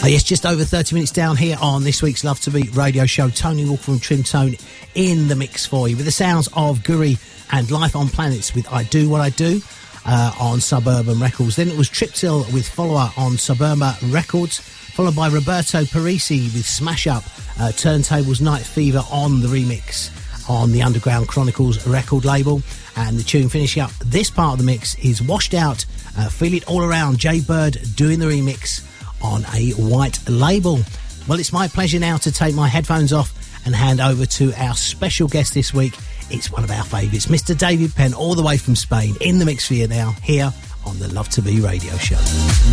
Yes, just over 30 minutes down here on this week's Love to Beat radio show. Tony Walker from Trim Tone in the mix for you with the sounds of Guri and Life on Planets with I Do What I Do on Suburban Records. Then it was Triptil with Follower on Suburba Records, followed by Roberto Parisi with Smash Up, Turntables Night Fever on the remix on the Underground Chronicles record label. And the tune finishing up this part of the mix is Washed Out, Feel It All Around, Jay Bird doing the remix on a white label. Well, it's my pleasure now to take my headphones off and hand over to our special guest this week. It's one of our favourites, Mr. David Penn, all the way from Spain, in the mix for you now, here on the Love to Be radio show.